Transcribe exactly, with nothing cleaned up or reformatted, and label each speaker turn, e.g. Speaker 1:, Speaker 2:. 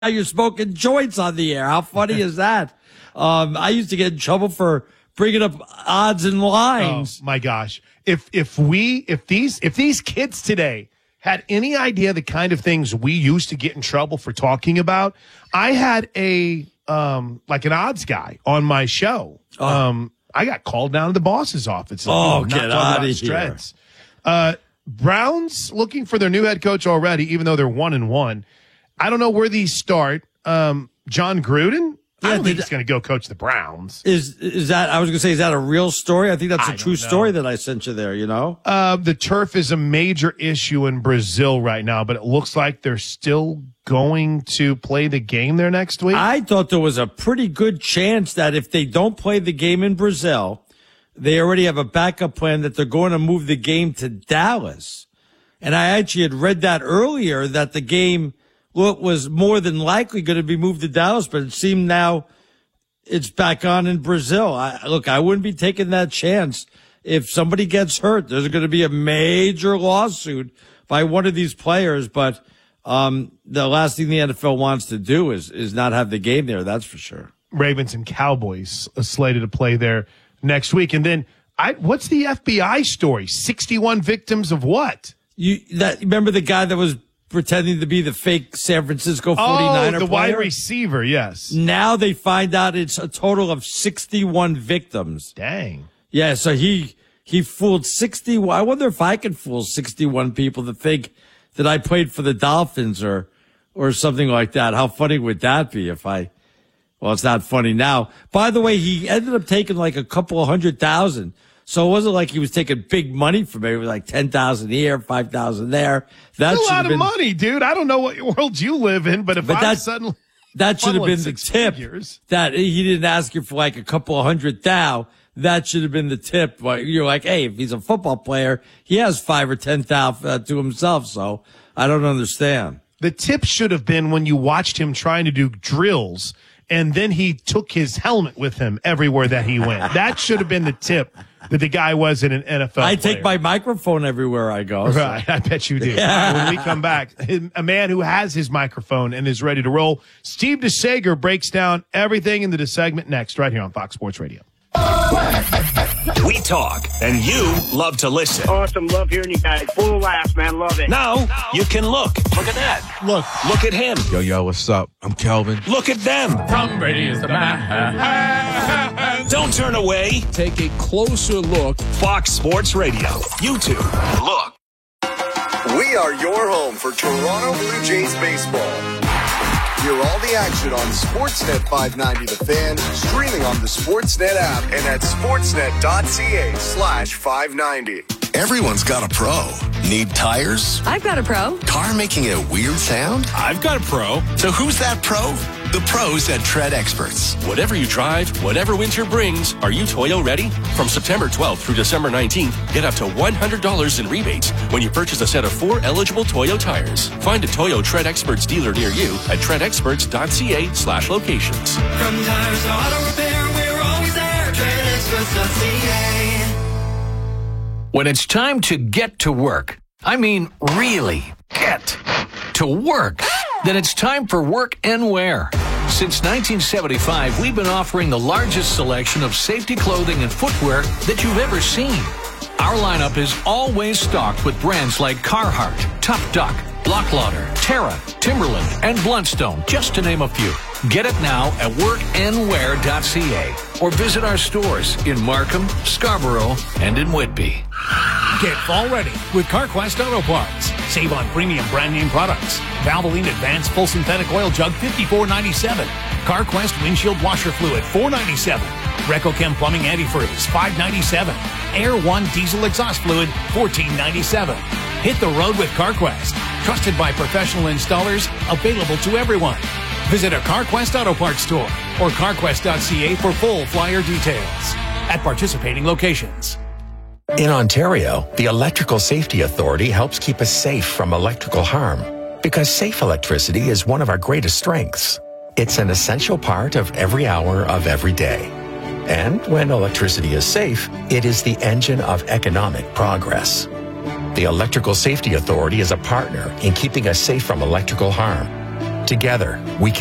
Speaker 1: you're smoking joints on the air. How funny is that? Um, I used to get in trouble for bringing up odds and lines.
Speaker 2: Oh, my gosh. If if we if these if these kids today had any idea the kind of things we used to get in trouble for talking about, I had a um like an odds guy on my show.
Speaker 1: Oh.
Speaker 2: Um I got called down to the boss's office.
Speaker 1: Oh,
Speaker 2: you know,
Speaker 1: get out of here.
Speaker 2: Uh Browns looking for their new head coach already, even though they're one and one. I don't know where these start. Um John Gruden? I
Speaker 1: Yeah,
Speaker 2: don't think
Speaker 1: did-
Speaker 2: he's going to go coach the Browns.
Speaker 1: Is is that, I was going to say, is that a real story? I think that's a
Speaker 2: I
Speaker 1: true
Speaker 2: don't know.
Speaker 1: story that I sent you there, you know?
Speaker 2: Uh, the turf is a major issue in Brazil right now, but it looks like they're still going to play the game there next week.
Speaker 1: I thought there was a pretty good chance that if they don't play the game in Brazil, they already have a backup plan that they're going to move the game to Dallas. And I actually had read that earlier, that the game well, was more than likely going to be moved to Dallas, but it seemed now it's back on in Brazil. I, look, I wouldn't be taking that chance. If somebody gets hurt, there's going to be a major lawsuit by one of these players. But um, the last thing the N F L wants to do is is not have the game there. That's for sure.
Speaker 2: Ravens and Cowboys are slated to play there next week. And then I, what's the F B I story? sixty-one victims of what?
Speaker 1: You that remember the guy that was pretending to be the fake San Francisco forty-niner
Speaker 2: Oh, the
Speaker 1: player?
Speaker 2: wide receiver, yes.
Speaker 1: Now they find out it's a total of sixty-one victims.
Speaker 2: Dang.
Speaker 1: Yeah, so he he fooled sixty-one. I wonder if I can fool sixty-one people to think that I played for the Dolphins or or something like that. How funny would that be if I? Well, it's not funny now. By the way, he ended up taking like a couple of hundred thousand. So it wasn't like he was taking big money from me. It was like ten thousand here, five thousand there. That
Speaker 2: That's a
Speaker 1: should
Speaker 2: lot
Speaker 1: have
Speaker 2: of
Speaker 1: been,
Speaker 2: money, dude. I don't know what world you live in, but if
Speaker 1: But
Speaker 2: I'm
Speaker 1: that-
Speaker 2: suddenly
Speaker 1: That should have
Speaker 2: funneling
Speaker 1: been the
Speaker 2: six
Speaker 1: tip.
Speaker 2: figures.
Speaker 1: That he didn't ask you for like a couple of hundred thou. That should have been the tip. But you're like, hey, if he's a football player, he has five or ten thou uh, to himself. So I don't understand.
Speaker 2: The tip should have been when you watched him trying to do drills, and then he took his helmet with him everywhere that he went. That should have been the tip that the guy wasn't an N F L
Speaker 1: I
Speaker 2: player.
Speaker 1: take my microphone everywhere I go. so-
Speaker 2: Right, I bet you do. When we come back, a man who has his microphone and is ready to roll, Steve DeSager breaks down everything in the segment next, right here on Fox Sports Radio.
Speaker 3: We talk, and you love to listen.
Speaker 4: Awesome. Love hearing you guys. Full of laughs, man. Love it.
Speaker 3: Now you can look. Look at that.
Speaker 2: Look,
Speaker 3: Look at him.
Speaker 5: Yo, yo, what's up? I'm Kelvin.
Speaker 3: Look at them.
Speaker 6: Tom Brady is the man.
Speaker 3: Don't turn away.
Speaker 6: Take a closer look.
Speaker 3: Fox Sports Radio. YouTube. Look.
Speaker 7: We are your home for Toronto Blue Jays baseball. Hear all the action on Sportsnet five ninety The Fan, streaming on the Sportsnet app and at sportsnet.ca slash 590. Everyone's got a pro. Need tires?
Speaker 8: I've got a pro.
Speaker 7: Car making a weird sound?
Speaker 3: I've got a pro.
Speaker 7: So who's that pro? The pros at Tread Experts.
Speaker 3: Whatever you drive, whatever winter brings, are you Toyo ready? From September twelfth through December nineteenth, get up to one hundred dollars in rebates when you purchase a set of four eligible Toyo tires. Find a Toyo Tread Experts dealer near you at treadexperts.ca slash locations.
Speaker 9: From tires to auto repair, we're always there. tread experts dot c a.
Speaker 10: When it's time to get to work, I mean really get to work, then it's time for Work and Wear. Since nineteen seventy-five, we've been offering the largest selection of safety clothing and footwear that you've ever seen. Our lineup is always stocked with brands like Carhartt, Tough Duck, Blocklauder, Terra, Timberland, and Bluntstone, just to name a few. Get it now at work and wear dot c a or visit our stores in Markham, Scarborough, and in Whitby.
Speaker 11: Get fall ready with CarQuest Auto Parts. Save on premium brand name products. Valvoline Advanced Full Synthetic Oil Jug fifty-four ninety-seven. CarQuest Windshield Washer Fluid four ninety-seven. RecoChem Plumbing Antifreeze five ninety-seven. Air One Diesel Exhaust Fluid fourteen ninety-seven. Hit the road with CarQuest. Trusted by professional installers, available to everyone. Visit a CarQuest Auto Parts store or carquest dot c a for full flyer details. At participating locations.
Speaker 12: In Ontario, the Electrical Safety Authority helps keep us safe from electrical harm because safe electricity is one of our greatest strengths. It's an essential part of every hour of every day. And when electricity is safe, it is the engine of economic progress. The Electrical Safety Authority is a partner in keeping us safe from electrical harm. Together, we